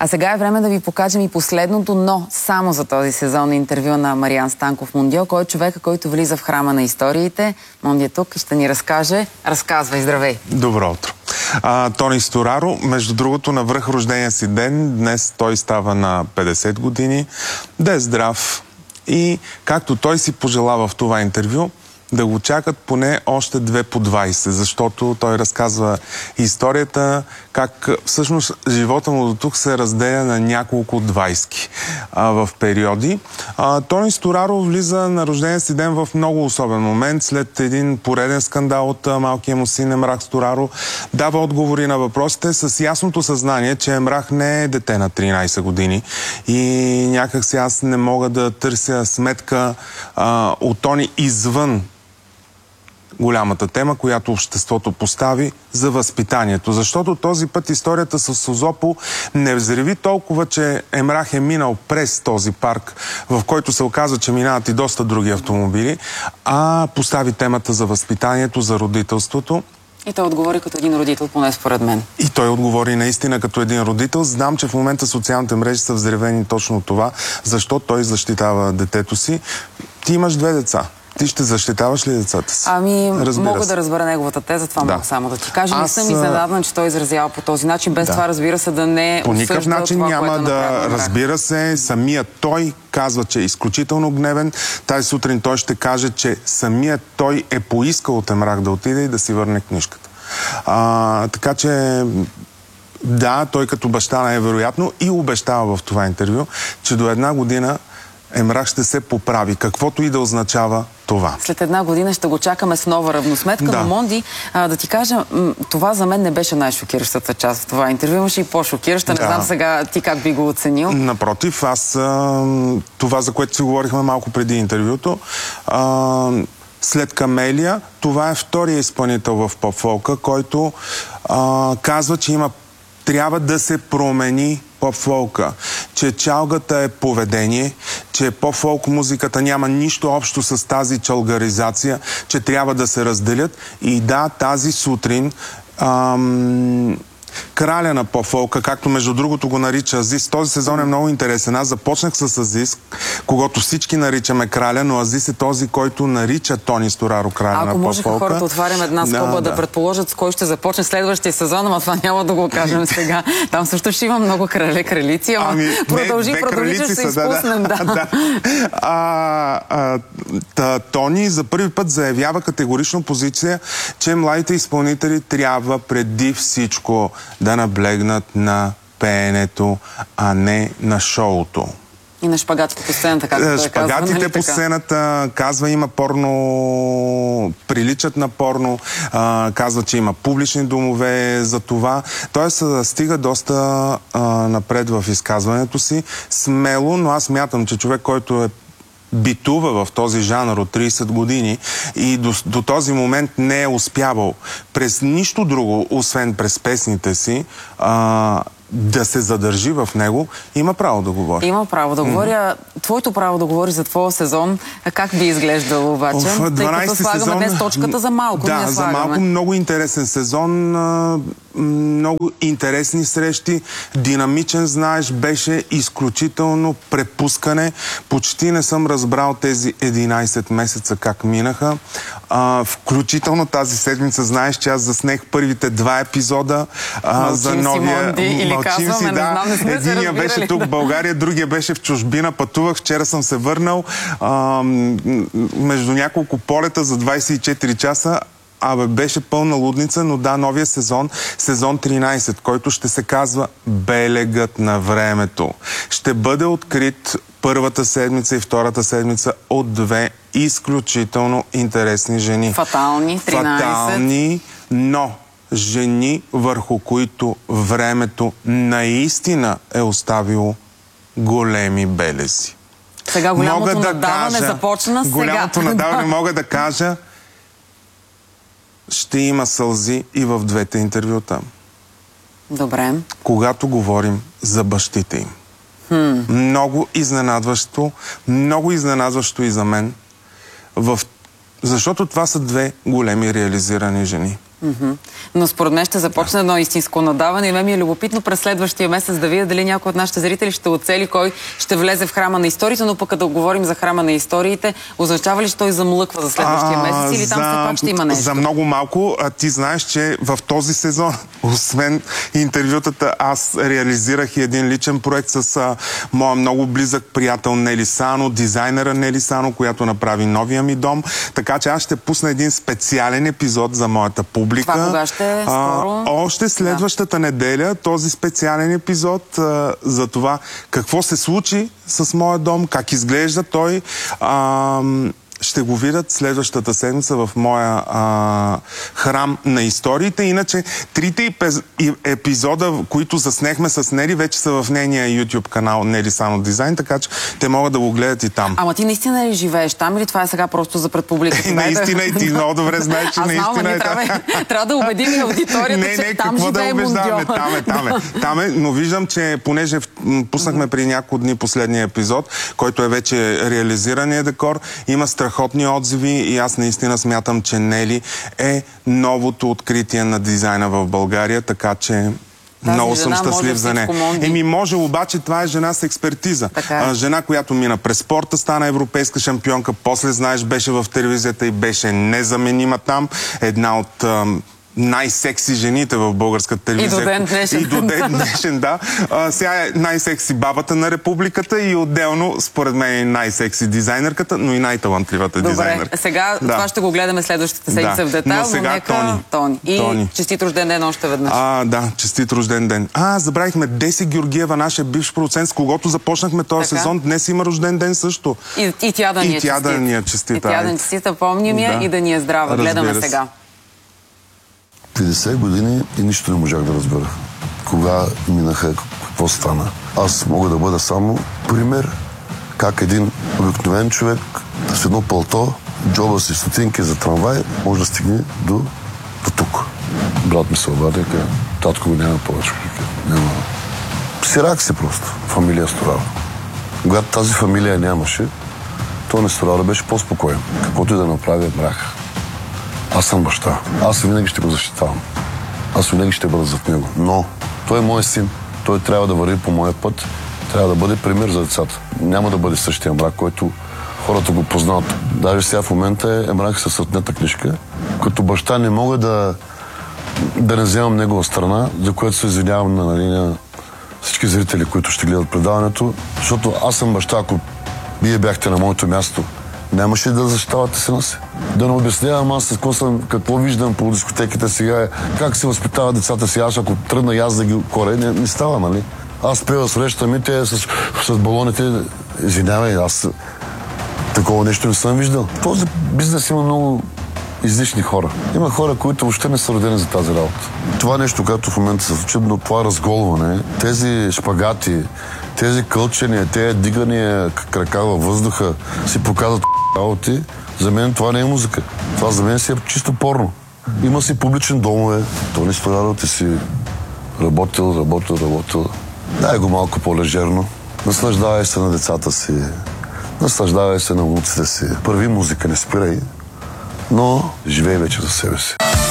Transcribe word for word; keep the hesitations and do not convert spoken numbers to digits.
А сега е време да ви покажем и последното, но само за този сезон интервю на Мариан Станков Мондио, който е човека, който влиза в храма на историите. Монди е тук и ще ни разкаже. Разказвай, здравей! Добро утро! А, Тони Стораро, между другото, навръх рождения си ден, днес той става на петдесет години, да е здрав и както той си пожела в това интервю, да го чакат поне още две по двайсет, защото той разказва историята, как всъщност живота му до тук се разделя на няколко двайски а, в периоди. А, Тони Стораро влиза на рождения си ден в много особен момент, след един пореден скандал от а, малкия му син Емрах Стораро, дава отговори на въпросите с ясното съзнание, че Емрах не е дете на тринайсет години и някак си аз не мога да търся сметка а, от Тони извън голямата тема, която обществото постави за възпитанието. Защото този път историята с Созопол не взриви толкова, че Емрах е минал през този парк, в който се оказа, че минават и доста други автомобили, а постави темата за възпитанието, за родителството. И той отговори като един родител, поне според мен. И той отговори наистина като един родител. Знам, че в момента социалните мрежи са взривени точно това, защо той защитава детето си. Ти имаш две деца. Ти ще защитаваш ли децата си? Ами, разбира мога се. да разбера неговата теза, това да. мога само да ти кажа. Аз... Не съм изненадана, че той изразява по този начин, без да. това, разбира се, да не по никакъв начин това, няма да, разбира се, самият той казва, че е изключително гневен. Тази сутрин той ще каже, че самият той е поискал от Емрах да отиде и да си върне книжката. А, така че... Да, той като баща най-вероятно и обещава в това интервю, че до една година Емрах ще се поправи, каквото и да означава това. След една година ще го чакаме с нова равносметка, да. но Монди, а, да ти кажа, това за мен не беше най-шокиращата част в това интервю. Имаше и по-шокираща. Да. Не знам сега ти как би го оценил. Напротив, аз а, това, за което си говорихме малко преди интервюто, а, след Камелия, това е втория изпълнител в поп-фолка, който а, казва, че има трябва да се промени поп-фолка, че чалгата е поведение, че поп-фолк музиката няма нищо общо с тази чалгаризация, че трябва да се разделят. И да, тази сутрин ам, краля на поп-фолка, както между другото го нарича Азис. Този сезон е много интересен. Аз започнах с Азис, когато всички наричаме краля, но Азис е този, който нарича Тони Стораро краля Ако на поп-фолка. Ако можеха хората отварям една скоба да, да, да предположат с кой ще започне следващия сезон, ама това няма да го кажем сега. Там също ще има много крале, кралици, ама ами, продължи, продължи, ще се изпуснем. Да, да. Да. А, а, та, Тони за първи път заявява категорично позиция, че младите изпълнители трябва преди всичко да наблегнат на пеенето, а не на шоуто. И на шпагатите по сцената, както той казва. Шпагатите нали по сцената, казва, има порно, приличат на порно, а, казва, че има публични домове за това. Тоест, стига доста а, напред в изказването си. Смело, но аз смятам, че човек, който е битува в този жанр от трийсет години и до, до този момент не е успявал през нищо друго, освен през песните си, а, да се задържи в него, има право да говори. Има право да говори. Mm-hmm. Твоето право да говори за твоя сезон, как би изглеждало обаче? Оф, Тъй като слагаме сезон... днес точката за малко. Да, за малко. Много интересен сезон. Много интересни срещи. Динамичен, знаеш, беше изключително препускане. Почти не съм разбрал тези единайсет месеца как минаха. А, включително тази седмица, знаеш, че аз заснех първите два епизода а, за новия... Мълчим си, да. Единия беше тук в България, другия беше в чужбина. Пътувах, вчера съм се върнал а, между няколко полета за двайсет и четири часа. Абе, беше пълна лудница, но да, новия сезон, сезон тринайсет, който ще се казва Белегът на времето. Ще бъде открит първата седмица и втората седмица от две изключително интересни жени. Фатални, тринайсет. Фатални, но жени, върху които времето наистина е оставило големи белези. Сега голямото да надаване кажа, започна сега. Голямото надаване мога да кажа, ще има сълзи и в двете интервюта. Добре. Когато говорим за бащите им. Хм. Много изненадващо, много изненадващо и за мен, в... защото това са две големи реализирани жени. Mm-hmm. Но според мен ще започне едно истинско надаване и ме ми е любопитно през следващия месец да видя дали някой от нашите зрители ще оцели кой ще влезе в храма на историите, но пък като говорим за храма на историите, означава ли, че той замлъква за следващия месец или там за, все пак ще има нещо? За много малко. А ти знаеш, че в този сезон, освен интервютата, аз реализирах и един личен проект с а, моя много близък приятел Нели Сано, дизайнера Нели Сано, която направи новия ми дом. Така че аз ще пусна един специален епизод за моята публика. Това кога ще е? Скоро? А, още следващата да. неделя този специален епизод а, за това какво се случи с моя дом, как изглежда той. А, ще го видят следващата седмица в моя а, храм на историите. Иначе трите епизода, които заснехме с Нели, вече са в нейния YouTube канал Нели Сано Дизайн, така че те могат да го гледат и там. Ама ти наистина ли живееш там или това е сега просто за пред публиката? Наистина и ти много добре знаеш, че наистина е там. Трябва да убедим и аудиторията, не, че не, там живее Мондио. Там е, там е, там е, но виждам, че понеже пуснахме при няколко дни последния епизод, който е вече реализирания декор, има страхотни отзиви и аз наистина смятам, че Нели е новото откритие на дизайна в България, така че тази много съм щастлив за нея. Еми може, обаче това е жена с експертиза. А, жена, която мина през спорта, стана европейска шампионка, после, знаеш, беше в телевизията и беше незаменима там. Една от най-секси жените в българската телевизия. И до ден днешен. И до ден днешен, да. А, сега е най-секси бабата на републиката и отделно, според мен, е най-секси дизайнерката, но и най-талантливата Добре, дизайнерка. Сега да. това ще го гледаме следващата седмица да. в детайл, но, сега, но нека Тони. Тони. И Тони. Честит рожден ден още веднъж. А, да, честит рожден ден. А, забравихме Деси Георгиева, нашия бивш продуцент, с когото започнахме този така? сезон. Днес има рожден ден също. И, и тя да ни е честита. И тя да ни е честита. И тя да ни е честита, помним я да. и да ни е здрава. Гледаме сега. петдесет години и нищо не можах да разбера. Кога минаха, какво стана. Аз мога да бъда само пример как един обикновен човек с едно пълто, джоба си стотинки за трамвай, може да стигне до, до тук. Брат ми се обади, каза, татко го няма повече. Няма. Сирак си просто, фамилия Стораро. Когато тази фамилия нямаше, то не Стораро беше по-спокоен. Каквото и да направя, брах. Аз съм баща. Аз винаги ще го защитавам. Аз винаги ще бъда зад него. Но той е мой син. Той трябва да върви по моя път. Трябва да бъде пример за децата. Няма да бъде същия мрак, който хората го познават. Даже сега в момента е мрак със отнета книжка. Като баща не мога да, да не вземам негова страна, за което се извинявам на, нали, на всички зрители, които ще гледат предаването. Защото аз съм баща, ако вие бяхте на моето място, нямаше да защитавате сина си. Да не обяснявам аз какво, съм, какво виждам по дискотеките сега, как се възпитават децата си. Аз ако тръгна и аз да ги коре, не, не става, нали? Аз пея срещам и те с, с балоните, извинявай, аз такова нещо не съм виждал. В този бизнес има много излишни хора. Има хора, които въобще не са родени за тази работа. Това нещо, което в момента се случи, но това разголване, тези шпагати, тези кълчения, тези дигания крака във въздуха си показват работи, за мен това не е музика. Това за мен си е чисто порно. Има си публични домове. Тони Стораро, ти си работил, работил, работил. Дай го малко по-лежерно. Наслаждавай се на децата си. Наслаждавай се на внуците си. Първи музика, не спирай. Но живей вече за себе си.